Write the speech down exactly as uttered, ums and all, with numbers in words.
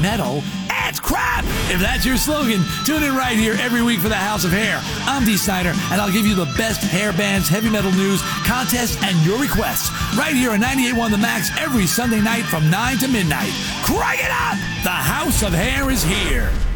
metal, it's crap! If that's your slogan, tune in right here every week for the House of Hair. I'm Dee Snider, and I'll give you the best hair bands, heavy metal news, contests, and your requests right here on ninety-eight point one The Max every Sunday night from nine to midnight. Crank it up! The House of Hair is here.